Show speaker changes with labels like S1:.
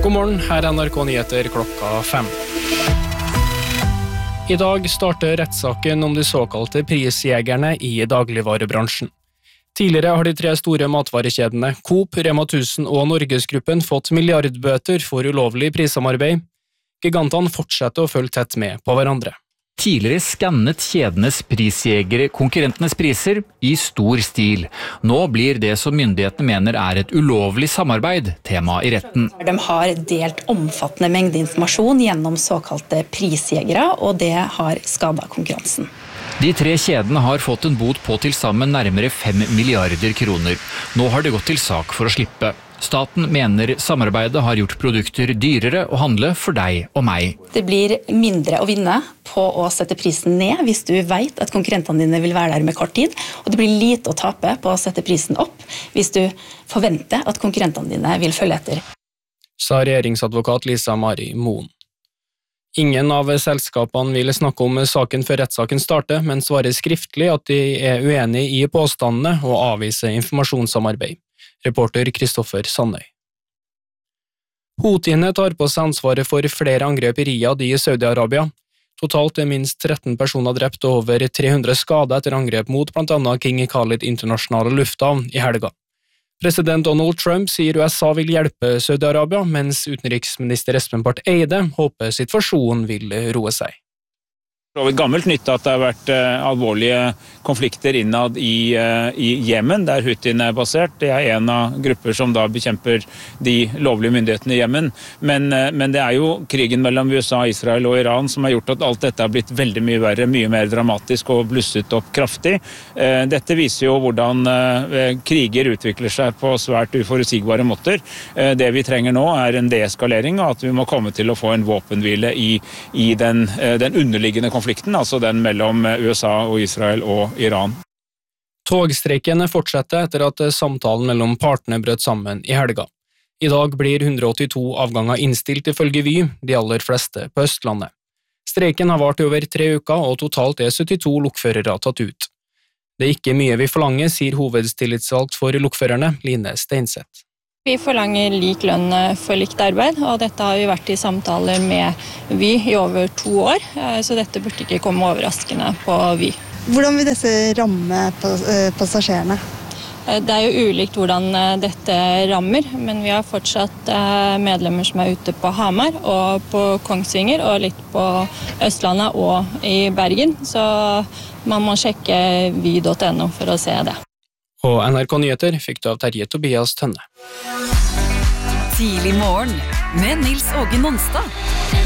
S1: God morgen, her NRK Nyheter klokka 5. I dag starter rettssaken om de såkalte prisjegerne i dagligvarebransjen. Tidligere har de 3 store matvarekjedene, Coop, Rema 1000 og Norgesgruppen fått milliardbøter for ulovlig prissamarbeid. Gigantene fortsetter å følge tett med på hverandre.
S2: Tidligere skannet kjedenes prisjegere konkurrentenes priser i stor stil. Nå blir det som myndighetene mener er et ulovlig samarbeid tema i retten.
S3: De har delt omfattende mengde informasjon gjennom såkalte prisjegere, og det har skadet konkurransen.
S2: De 3 kjedene har fått en bot på til sammen nærmere 5 milliarder kroner. Nå har det gått til sak for å slippe. Staten mener samarbeidet har gjort produkter dyrere å handle for deg og meg.
S3: Det blir mindre å vinne på å sette prisen ned hvis du vet at konkurrentene dine vil være der med kort tid, og det blir lite å tape på å sette prisen opp hvis du forventer at konkurrentene dine vil følge etter.
S1: Sa regjeringsadvokat Lisa Mari Moen. Ingen av selskapene vil snakke om saken før rettssaken starter, men svarer skriftlig at de er uenige i påstandene og avviser informasjonssamarbeid. Reporter Kristoffer Sandøy. Houthiene tar på seg ansvaret for flere angrep i Riyadh i Saudi-Arabia. Totalt er minst 13 personer drept og over 300 skadet etter angrep mot blant annet King Khalid internasjonale lufthavn i helga. President Donald Trump sier USA vil hjelpe Saudi-Arabia, mens utenriksminister Espen Barth Eide håper situasjonen vil roe seg.
S4: Det er gammelt nytt at det har vært alvorlige konflikter innad i Jemen, der Houthiene er basert. Det er en av grupper som da bekjemper de lovlige myndighetene i Jemen. Men det er jo krigen mellom USA, Israel og Iran som har gjort at alt dette har blitt veldig mye verre, mye mer dramatisk og blusset opp kraftig. Dette viser jo hvordan kriger utvikler seg på svært uforutsigbare måter. Det vi trenger nå er en deeskalering, og at vi må komme til å få en våpenhvile i den underliggende konflikten, altså den mellom USA og Israel og Iran.
S1: Togstreiken fortsetter etter at samtalen mellom partene brøt sammen i helga. I dag blir 182 avganger innstilt ifølge Vy, de aller fleste på Østlandet. Streiken har vart i over 3 uker, og totalt er 72 lokførere tatt ut. Det er ikke mye vi forlanger, sier hovedstillitsvalgt for lokførerne, Line Steinseth.
S5: Vi forlanger lik lønn for likt arbeid, og dette har vi vært i samtaler med Vy i over 2 år, så dette burde ikke komme overraskende på Vy.
S6: Hvordan vil dette ramme passasjerene?
S5: Det er jo ulikt hvordan dette rammer, men vi har fortsatt medlemmer som er ute på Hamar og på Kongsvinger og litt på Østlandet og i Bergen, så man må sjekke vy.no for å se det.
S1: Og NRK Nyheter fikk du av Terje Tobias Tønne.
S7: Tidlig morgen med Nils Åge Nonstad.